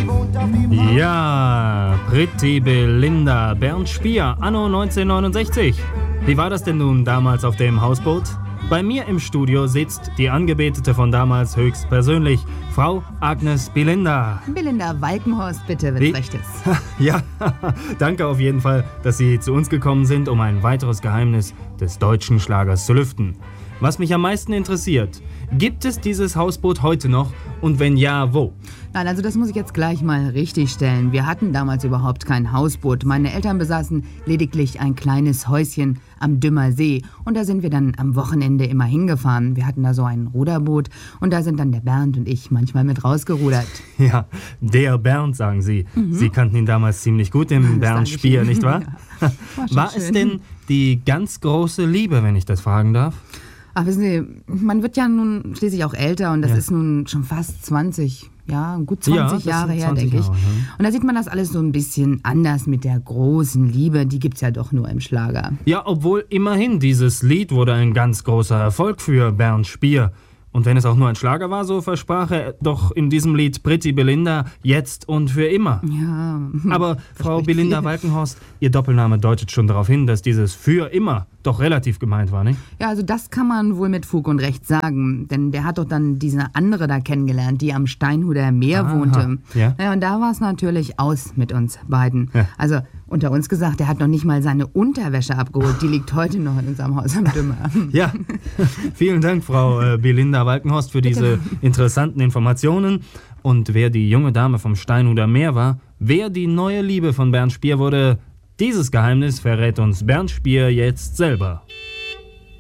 Ja, Pretty Belinda, Bernd Spier, anno 1969. Wie war das denn nun damals auf dem Hausboot? Bei mir im Studio sitzt die Angebetete von damals höchstpersönlich, Frau Agnes Belinda. Belinda Walkenhorst, bitte, wenn's recht ist. Ja, danke auf jeden Fall, dass Sie zu uns gekommen sind, um ein weiteres Geheimnis des deutschen Schlagers zu lüften. Was mich am meisten interessiert, gibt es dieses Hausboot heute noch und wenn ja, wo? Nein, also das muss ich jetzt gleich mal richtig stellen. Wir hatten damals überhaupt kein Hausboot. Meine Eltern besaßen lediglich ein kleines Häuschen am Dümmer See. Und da sind wir dann am Wochenende immer hingefahren. Wir hatten da so ein Ruderboot und da sind dann der Bernd und ich manchmal mit rausgerudert. Ja, der Bernd, sagen Sie. Sie kannten ihn damals ziemlich gut, den Bernd Spier, nicht wahr? Ja, war es denn die ganz große Liebe, wenn ich das fragen darf? Ach, wissen Sie, man wird ja nun schließlich auch älter und das ist nun schon fast 20, gut 20 Jahre her, denke ich. Und da sieht man das alles so ein bisschen anders mit der großen Liebe, die gibt's ja doch nur im Schlager. Ja, obwohl immerhin dieses Lied wurde ein ganz großer Erfolg für Bernd Spier. Und wenn es auch nur ein Schlager war, so versprach er doch in diesem Lied Pretty Belinda jetzt und für immer. Ja. Aber Frau Belinda Walkenhorst, Ihr Doppelname deutet schon darauf hin, dass dieses für immer doch relativ gemeint war, nicht? Ja, also das kann man wohl mit Fug und Recht sagen. Denn der hat doch dann diese andere da kennengelernt, die am Steinhuder Meer wohnte. Ja. Ja, und da war es natürlich aus mit uns beiden. Ja. Also unter uns gesagt, der hat noch nicht mal seine Unterwäsche abgeholt. Die liegt heute noch in unserem Haus am Dümmer. Ja, vielen Dank, Frau Belinda Walkenhorst, für diese interessanten Informationen. Und wer die junge Dame vom Steinhuder Meer war, wer die neue Liebe von Bernd Spier wurde, dieses Geheimnis verrät uns Bernd Spier jetzt selber.